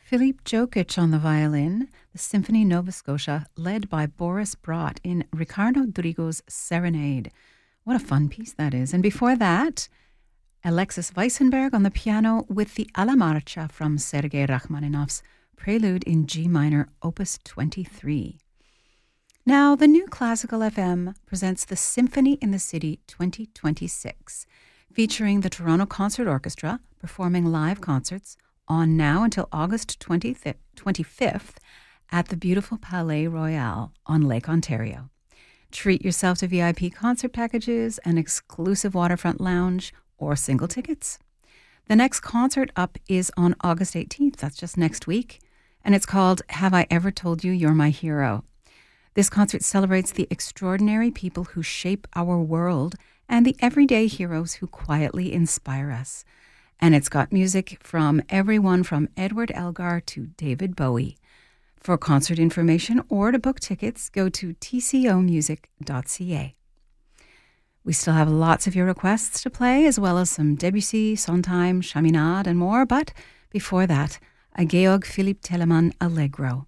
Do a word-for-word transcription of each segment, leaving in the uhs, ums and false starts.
Philippe Jokic on the violin, the Symphony Nova Scotia, led by Boris Brott in Ricardo Drigo's Serenade. What a fun piece that is. And before that, Alexis Weissenberg on the piano with the Alla Marcia from Sergei Rachmaninoff's Prelude in G minor, opus twenty-three. Now, the New Classical F M presents the Symphony in the City twenty twenty-six, featuring the Toronto Concert Orchestra performing live concerts on now until August twenty-fifth at the beautiful Palais Royal on Lake Ontario. Treat yourself to V I P concert packages, an exclusive waterfront lounge, or single tickets. The next concert up is on August eighteenth, that's just next week, and it's called Have I Ever Told You You're My Hero? This concert celebrates the extraordinary people who shape our world and the everyday heroes who quietly inspire us. And it's got music from everyone from Edward Elgar to David Bowie. For concert information or to book tickets, go to t c o music dot c a. We still have lots of your requests to play, as well as some Debussy, Sondheim, Chaminade, and more. But before that, a Georg Philipp Telemann Allegro.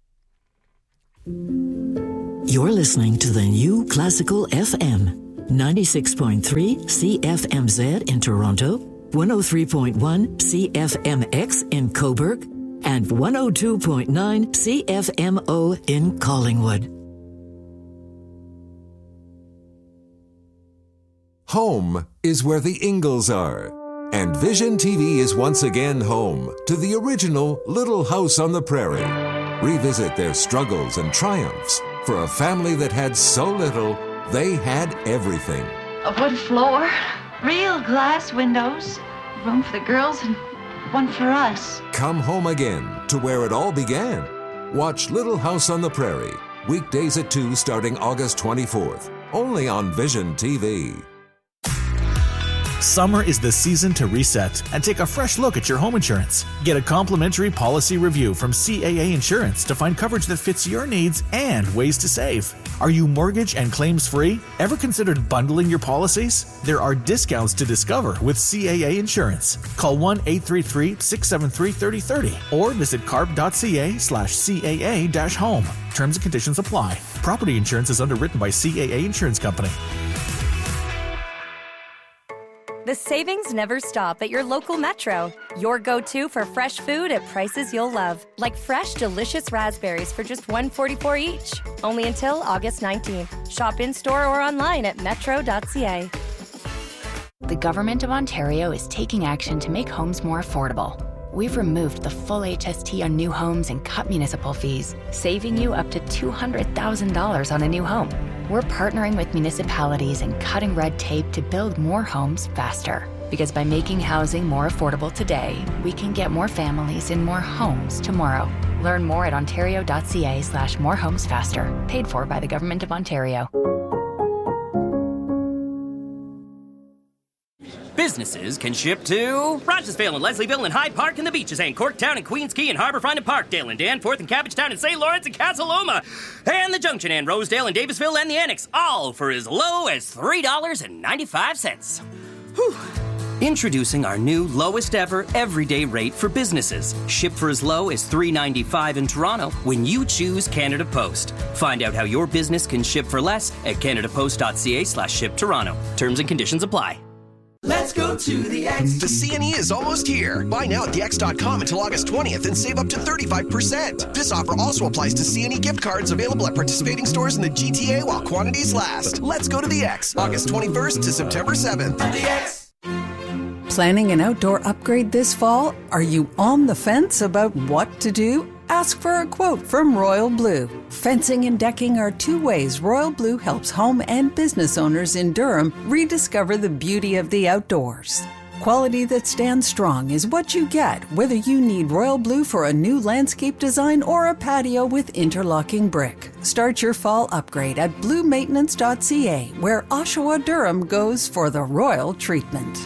You're listening to the New Classical F M, ninety-six point three C F M Z in Toronto, one oh three point one C F M X in Cobourg, and one oh two point nine C F M O in Collingwood. Home is where the Ingalls are. And Vision T V is once again home to the original Little House on the Prairie. Revisit their struggles and triumphs for a family that had so little, they had everything. A wood floor, real glass windows, room for the girls and one for us. Come home again to where it all began. Watch Little House on the Prairie, weekdays at two starting August twenty-fourth, only on Vision T V. Summer is the season to reset and take a fresh look at your home insurance. Get a complimentary policy review from C A A Insurance to find coverage that fits your needs and ways to save. Are you mortgage and claims free? Ever considered bundling your policies? There are discounts to discover with C A A Insurance. Call one eight three three, six seven three, three oh three oh or visit carp.ca slash CAA dash home. Terms and conditions apply. Property insurance is underwritten by C A A Insurance Company. The savings never stop at your local Metro. Your go-to for fresh food at prices you'll love. Like fresh, delicious raspberries for just one dollar and forty-four cents each. Only until August nineteenth. Shop in-store or online at metro dot c a. The Government of Ontario is taking action to make homes more affordable. We've removed the full H S T on new homes and cut municipal fees, saving you up to two hundred thousand dollars on a new home. We're partnering with municipalities and cutting red tape to build more homes faster. Because by making housing more affordable today, we can get more families in more homes tomorrow. Learn more at ontario.ca slash more homes faster. Paid for by the Government of Ontario. Businesses can ship to Rogersville and Leslieville and Hyde Park and the Beaches and Corktown and Queens Quay and Harbourfront and Parkdale and Danforth and Cabbagetown and Saint Lawrence and Casaloma and the Junction and Rosedale and Davisville and the Annex, all for as low as three dollars and ninety-five cents. Whew. Introducing our new lowest ever everyday rate for businesses. Ship for as low as three dollars and ninety-five cents in Toronto when you choose Canada Post. Find out how your business can ship for less at canadapost.ca slash ship Toronto. Terms and conditions apply. Let's go to the X. The C N E is almost here. Buy now at the x dot com until August twentieth and save up to thirty-five percent. This offer also applies to C N E gift cards available at participating stores in the G T A while quantities last. Let's go to the X. August twenty-first to September seventh. The X. Planning an outdoor upgrade this fall? Are you on the fence about what to do? Ask for a quote from Royal Blue. Fencing and decking are two ways Royal Blue helps home and business owners in Durham rediscover the beauty of the outdoors. Quality that stands strong is what you get, whether you need Royal Blue for a new landscape design or a patio with interlocking brick. Start your fall upgrade at blue maintenance dot c a, where Oshawa Durham goes for the royal treatment.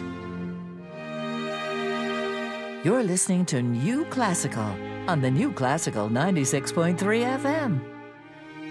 You're listening to New Classical on the New Classical ninety-six point three F M.